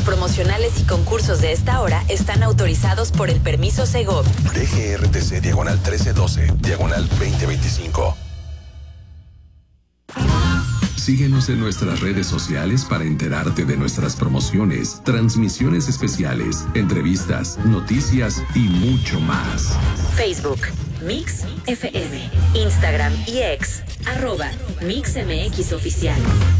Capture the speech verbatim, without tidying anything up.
promocionales y concursos de esta hora están autorizados por el permiso Segov. D G R T C diagonal trece doce, diagonal veinte veinticinco. Síguenos en nuestras redes sociales para enterarte de nuestras promociones, transmisiones especiales, entrevistas, noticias y mucho más. Facebook, Mix F M. Instagram y X, arroba Mix M X Oficial.